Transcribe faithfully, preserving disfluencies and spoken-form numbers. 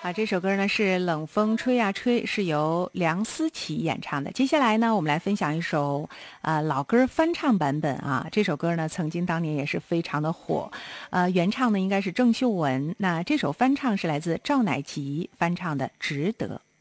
好，这首歌呢是《冷风吹呀吹》，是由梁思琪演唱的。接下来呢，我们来分享一首呃老歌翻唱版本啊。这首歌呢，曾经当年也是非常的火，呃，原唱呢应该是郑秀文，那这首翻唱是来自赵乃吉翻唱的《值得》。